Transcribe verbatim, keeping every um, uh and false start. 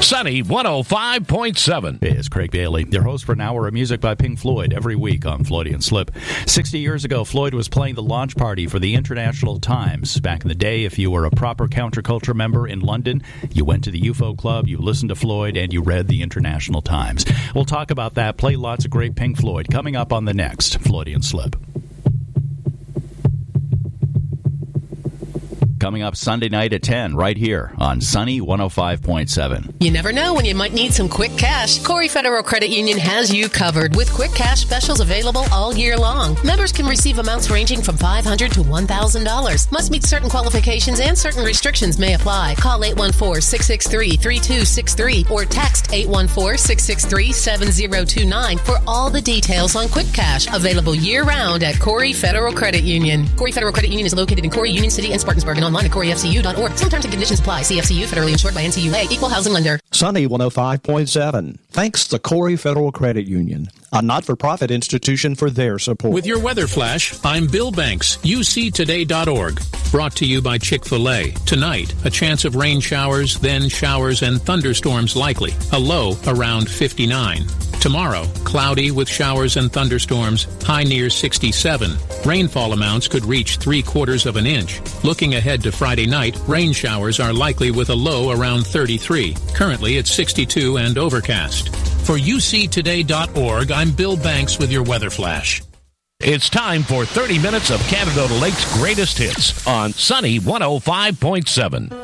Sunny one oh five point seven. Hey, it's Craig Bailey, your host for an hour of music by Pink Floyd every week on Floydian Slip. Sixty years ago, Floyd was playing the launch party for the International Times. Back in the day, if you were a proper counterculture member in London, you went to the U F O Club, you listened to Floyd, and you read the International Times. We'll talk about that, play lots of great Pink Floyd, coming up on the next Floydian Slip. Coming up Sunday night at ten, right here on Sunny one oh five point seven. You never know when you might need some quick cash. Corey Federal Credit Union has you covered with quick cash specials available all year long. Members can receive amounts ranging from five hundred dollars to one thousand dollars. Must meet certain qualifications and certain restrictions may apply. Call eight one four, six six three, three two six three or text eight one four, six six three, seven zero two nine for all the details on quick cash. Available year-round at Corey Federal Credit Union. Corey Federal Credit Union is located in Corey, Union City, and Spartansburg, and online at corey f c u dot org. Some terms and conditions apply. C F C U, federally insured by N C U A, equal housing lender. Sunny one oh five point seven. Thanks to Corey Federal Credit Union, a not-for-profit institution, for their support. With your weather flash, I'm Bill Banks, U C today dot org. Brought to you by Chick-fil-A. Tonight, a chance of rain showers, then showers and thunderstorms likely. A low around fifty-nine. Tomorrow, cloudy with showers and thunderstorms, high near sixty-seven. Rainfall amounts could reach three-quarters of an inch. Looking ahead to Friday night, rain showers are likely with a low around thirty-three. Currently, it's sixty-two and overcast. For U C today dot org, I'm Bill Banks with your weather flash. It's time for thirty minutes of Canada Lake's greatest hits on Sunny one oh five point seven.